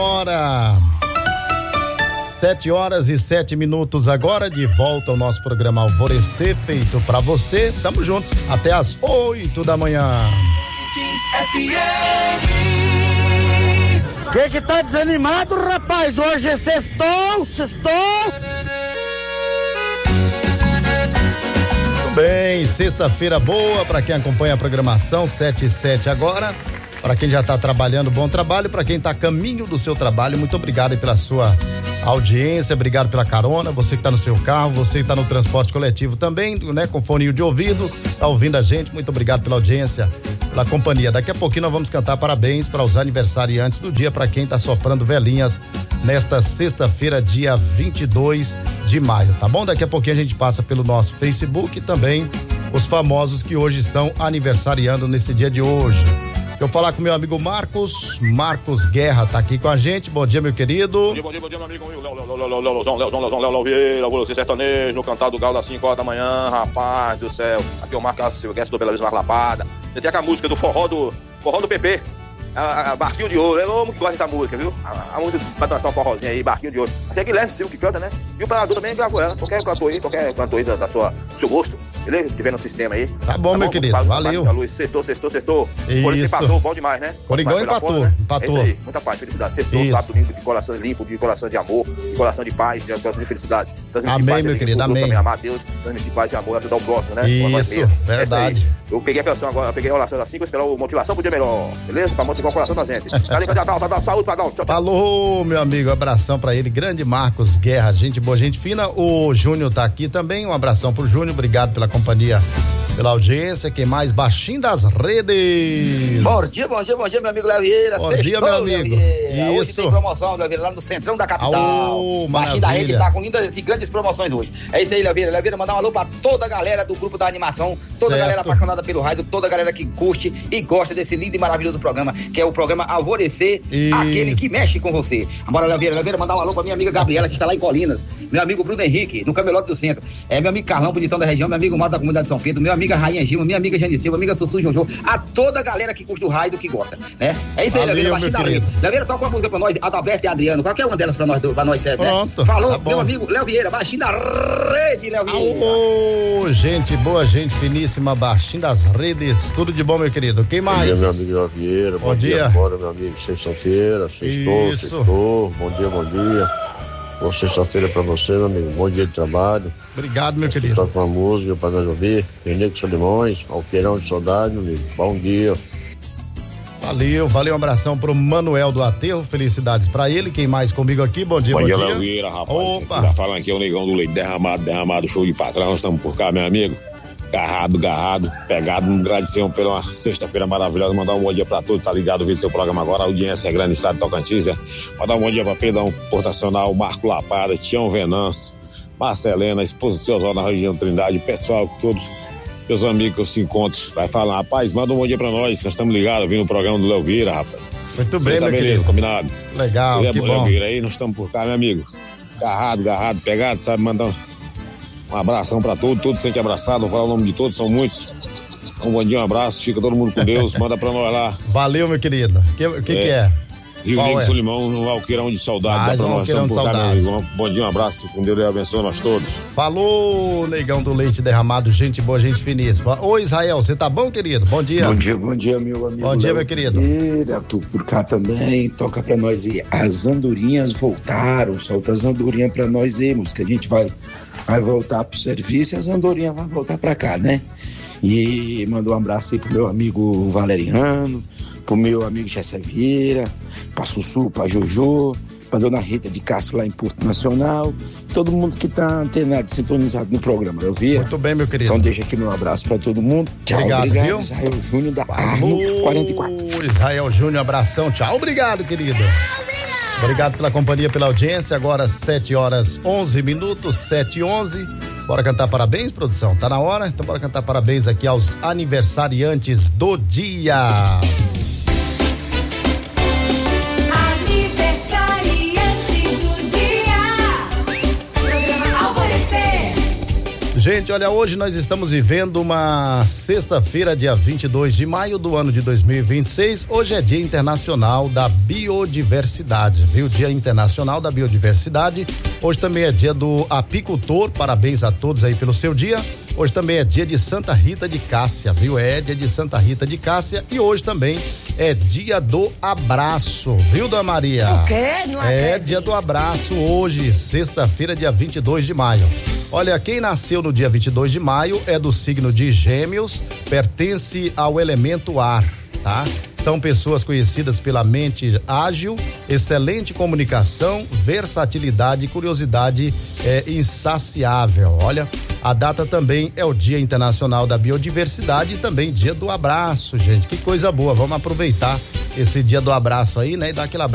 Hora 7h07 agora, de volta ao nosso programa Alvorecer, feito pra você. Tamo juntos até às 8 da manhã. Que tá desanimado, rapaz? Hoje é sextou. Tudo bem, sexta-feira boa pra quem acompanha a programação, 7h07 agora. Para quem já está trabalhando, bom trabalho. Para quem está a caminho do seu trabalho, muito obrigado aí pela sua audiência, obrigado pela carona. Você que está no seu carro, você que está no transporte coletivo também, né? Com foninho de ouvido, tá ouvindo a gente. Muito obrigado pela audiência, pela companhia. Daqui a pouquinho nós vamos cantar parabéns para os aniversariantes do dia, para quem está soprando velhinhas nesta sexta-feira, dia 22 de maio, tá bom? Daqui a pouquinho a gente passa pelo nosso Facebook e também os famosos que hoje estão aniversariando nesse dia de hoje. Eu falar com meu amigo Marcos Guerra tá aqui com a gente. Bom dia, meu querido. Bom dia, meu amigo Léo Vieira, você sertanejo, no cantar do galo das 5 horas da manhã, rapaz do céu. Aqui é o Marcos Silvestre do Bela Vista mais Lapada. Você tem aquela música do forró do PP, Barquinho de Ouro. Eu amo que gosta dessa música, viu? A música pra dançar um forrozinho aí, Barquinho de Ouro. Até que Guilherme Silva que canta, né? E o Parador também gravou ela. Qualquer cantor aí do seu gosto. Beleza? Tiver no sistema aí. Tá bom, meu querido. Valeu. Sextou. Isso. Empatou, bom demais, né? Coringão empatou, né? É isso aí. Muita paz, felicidade. Sextou, sábado limpo, de coração limpo, de coração de amor, de coração de paz, de coração de felicidade. Amém, paz, meu querido, amém. Também amar a Deus, transmitir paz e amor, ajudar o próximo, né? Isso, verdade. Eu peguei a canção agora, eu peguei a oração assim, vou esperar a motivação pro dia melhor. Beleza? Pra motivar o coração da gente. Saúde, Padrão. Tchau. Falou, meu amigo. Abração pra ele. Grande Marcos Guerra, gente boa, gente fina. O Júnior tá aqui também. Um abração pro Júnior. Obrigado pela companhia, pela audiência. Quem mais? Baixinho das redes. Bom dia, meu amigo Léo Vieira. Bom dia, meu amigo. Hoje tem promoção, Léo Vieira, lá no centrão da capital. Baixinho da rede tá com lindas e grandes promoções hoje. É isso aí, Léo Vieira. Léo Vieira, mandar um alô pra toda a galera do grupo da animação, toda a galera apaixonada pelo rádio, toda a galera que curte e gosta desse lindo e maravilhoso programa, que é o programa Alvorecer, aquele que mexe com você. Bora, Léo Vieira, mandar um alô pra minha amiga Gabriela, que está lá em Colinas, meu amigo Bruno Henrique, no Camelote do Centro, meu amigo Carlão, bonitão da região, meu amigo Mato da comunidade de São Pedro, meu amiga Rainha Gilma, minha amiga Jane Silva, amiga Sussu Jojo, a toda a galera que curte o rádio, que gosta, né? É isso aí, Léo Vieira, baixinho da rede. Léo Vieira, só com uma música pra nós, Adalberto e Adriano, qualquer uma delas pra nós serve, né? Pronto, falou, tá, meu amigo Léo Vieira, baixinho da rede, Léo Vieira. Alô, gente boa, gente finíssima, baixinho das redes, tudo de bom, meu querido. Quem mais? Bom dia, meu amigo Léo Vieira. Bom dia. Agora, meu amigo, sexta-feira, sextou. Bom dia. Boa sexta-feira pra você, meu amigo. Bom dia de trabalho. Obrigado, meu querido. Toca uma música pra nós ouvir. Renego Solimões, Alqueirão de Saudade, meu amigo. Bom dia. Valeu, um abração pro Manuel do Aterro, felicidades pra ele. Quem mais comigo aqui? Bom dia. Bom dia, Léo Vieira, rapaz. Opa. Tá falando aqui é o Negão do Leite derramado, show de patrão. Nós estamos por cá, meu amigo. Garrado, pegado, agradecemos pela uma sexta-feira maravilhosa, mandar um bom dia pra todos, tá ligado, ouvir seu programa agora, a audiência é grande no estado de Tocantins, mandar um bom dia pra Pedrão Portacional, Marco Lapada, Tião Venâncio, Marcelena, esposa do seu Zó na região Trindade, pessoal, todos meus amigos que eu se encontro, vai falar, rapaz, manda um bom dia pra nós estamos ligados, ouvindo o programa do Léo Vieira, rapaz. Muito bem, meu beleza, querido. Combinado? Legal, que bom. Léo Vieira aí, nós estamos por cá, meu amigo, garrado, pegado, sabe, mandar um abração pra todos, todos se sentem abraçados, vou falar o nome de todos, são muitos. Um bom dia, um abraço, fica todo mundo com Deus, manda pra nós lá. Valeu, meu querido. O que é? Rio Negro Solimão, no Alqueirão de Saudade, dá pra nós, estamos por cá, meu amigo. Bom dia, um abraço, com Deus abençoe nós todos. Falou, Negão do Leite derramado, gente boa, gente finíssima. Ô, Israel, você tá bom, querido? Bom dia. Bom dia, meu amigo. Bom dia, meu querido. Tô por cá também, toca pra nós aí. As andorinhas voltaram, solta as andorinhas pra nós aí, música. A gente vai voltar pro serviço e as andorinhas vão voltar pra cá, né? E mandou um abraço aí pro meu amigo Valeriano, pro meu amigo Jessé Vieira, pra Sussu, pra Jojo, pra dona Rita de Castro lá em Porto Nacional, todo mundo que tá antenado, sintonizado no programa, eu vi. Muito bem, meu querido. Então deixa aqui meu abraço pra todo mundo. Tchau, obrigado, viu? Israel Júnior da Arno 44. Israel Júnior, abração, tchau, obrigado, querido. Obrigado pela companhia, pela audiência. Agora 7h11, 7h11. Bora cantar parabéns, produção? Tá na hora? Então bora cantar parabéns aqui aos aniversariantes do dia. Aniversariante do dia. Programa Alvorecer. Gente, olha, hoje nós estamos vivendo uma sexta-feira, dia 22 de maio do ano de 2026. Hoje é Dia Internacional da Biodiversidade, viu? Dia Internacional da Biodiversidade. Hoje também é dia do apicultor. Parabéns a todos aí pelo seu dia. Hoje também é dia de Santa Rita de Cássia, viu? É dia de Santa Rita de Cássia e hoje também é dia do abraço, viu, Dona Maria? O quê? Não é dia do abraço hoje, sexta-feira, dia 22 de maio. Olha, quem nasceu no dia 22 de maio é do signo de Gêmeos, pertence ao elemento ar, tá? São pessoas conhecidas pela mente ágil, excelente comunicação, versatilidade e curiosidade insaciável. Olha, a data também é o Dia Internacional da Biodiversidade e também Dia do Abraço, gente. Que coisa boa, vamos aproveitar esse Dia do Abraço aí, né? E dar aquele abraço